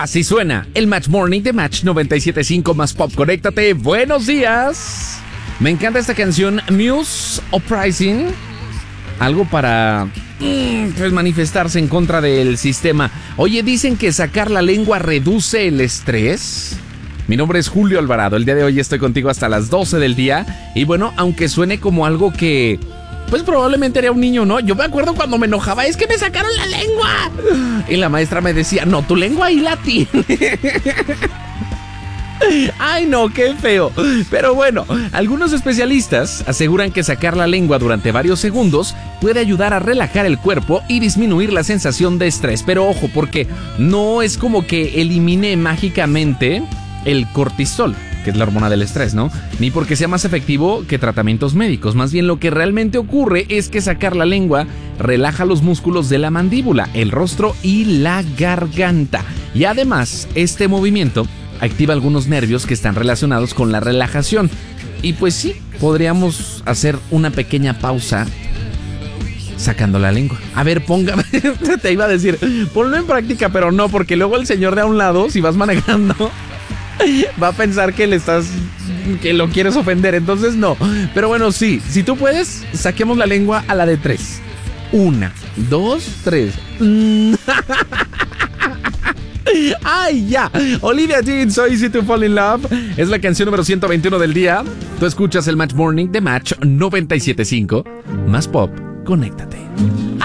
Así suena el Match Morning de Match 97.5 más Pop. Conéctate, buenos días. Me encanta esta canción, Muse Uprising. Algo para pues manifestarse en contra del sistema. Oye, dicen que sacar la lengua reduce el estrés. Mi nombre es Julio Alvarado. El día de hoy estoy contigo hasta las 12 del día. Y bueno, aunque suene como algo que pues probablemente era un niño, ¿no? Yo me acuerdo cuando me enojaba, es que me sacaron la lengua. Y la maestra me decía, no, tu lengua ahí la tiene. Ay, no, qué feo. Pero bueno, algunos especialistas aseguran que sacar la lengua durante varios segundos puede ayudar a relajar el cuerpo y disminuir la sensación de estrés. Pero ojo, porque no es como que elimine mágicamente el cortisol, que es la hormona del estrés, ¿no? Ni porque sea más efectivo que tratamientos médicos. Más bien lo que realmente ocurre es que sacar la lengua relaja los músculos de la mandíbula, el rostro y la garganta. Y además, este movimiento activa algunos nervios que están relacionados con la relajación. Y pues sí, podríamos hacer una pequeña pausa sacando la lengua. A ver, póngame, te iba a decir, ponlo en práctica, pero no, porque luego el señor de a un lado, si vas manejando, va a pensar que que lo quieres ofender, entonces no. Pero bueno, sí, si tú puedes, saquemos la lengua a la de 3. 1, 2, 3. ¡Ay, ya! Olivia Dean, So Easy to Fall in Love. Es la canción número 121 del día. Tú escuchas el Match Morning de Match 97.5. Más Pop, conéctate.